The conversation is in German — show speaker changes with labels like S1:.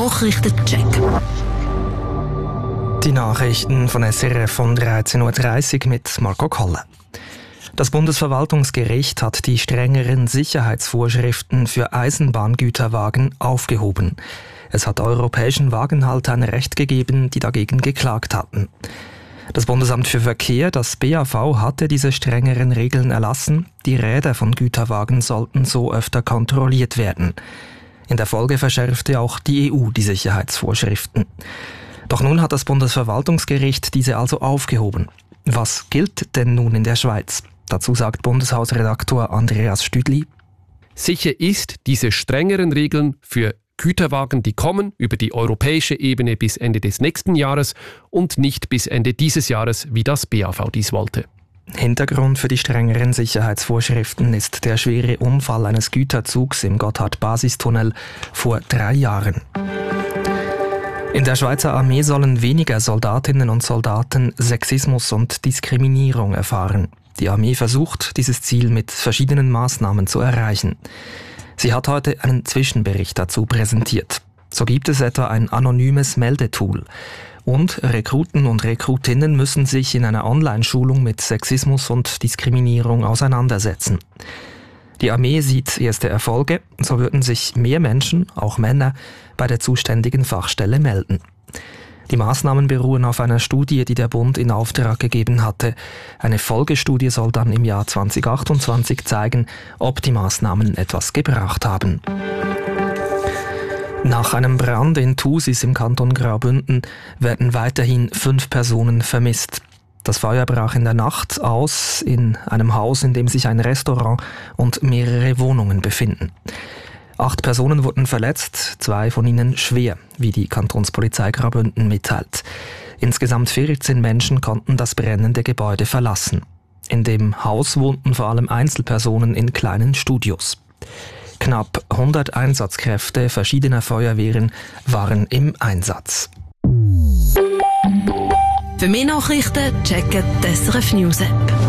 S1: Nachrichtencheck.
S2: Die Nachrichten von SRF von 13.30 Uhr mit Marco Kolle. Das Bundesverwaltungsgericht hat die strengeren Sicherheitsvorschriften für Eisenbahngüterwagen aufgehoben. Es hat europäischen Wagenhaltern Recht gegeben, die dagegen geklagt hatten. Das Bundesamt für Verkehr, das BAV, hatte diese strengeren Regeln erlassen. Die Räder von Güterwagen sollten so öfter kontrolliert werden. In der Folge verschärfte auch die EU die Sicherheitsvorschriften. Doch nun hat das Bundesverwaltungsgericht diese also aufgehoben. Was gilt denn nun in der Schweiz? Dazu sagt Bundeshausredaktor Andreas Stüdli:
S3: Sicher ist, diese strengeren Regeln für Güterwagen, die kommen über die europäische Ebene bis Ende des nächsten Jahres und nicht bis Ende dieses Jahres, wie das BAV dies wollte.
S2: Hintergrund für die strengeren Sicherheitsvorschriften ist der schwere Unfall eines Güterzugs im Gotthard-Basistunnel vor 3 Jahren. In der Schweizer Armee sollen weniger Soldatinnen und Soldaten Sexismus und Diskriminierung erfahren. Die Armee versucht, dieses Ziel mit verschiedenen Maßnahmen zu erreichen. Sie hat heute einen Zwischenbericht dazu präsentiert. So gibt es etwa ein anonymes Meldetool. Und Rekruten und Rekrutinnen müssen sich in einer Online-Schulung mit Sexismus und Diskriminierung auseinandersetzen. Die Armee sieht erste Erfolge, so würden sich mehr Menschen, auch Männer, bei der zuständigen Fachstelle melden. Die Maßnahmen beruhen auf einer Studie, die der Bund in Auftrag gegeben hatte. Eine Folgestudie soll dann im Jahr 2028 zeigen, ob die Maßnahmen etwas gebracht haben. Nach einem Brand in Thusis im Kanton Graubünden werden weiterhin 5 Personen vermisst. Das Feuer brach in der Nacht aus in einem Haus, in dem sich ein Restaurant und mehrere Wohnungen befinden. 8 Personen wurden verletzt, 2 von ihnen schwer, wie die Kantonspolizei Graubünden mitteilt. Insgesamt 14 Menschen konnten das brennende Gebäude verlassen. In dem Haus wohnten vor allem Einzelpersonen in kleinen Studios. Knapp 100 Einsatzkräfte verschiedener Feuerwehren waren im Einsatz.
S1: Für mehr Nachrichten checken die SRF News App.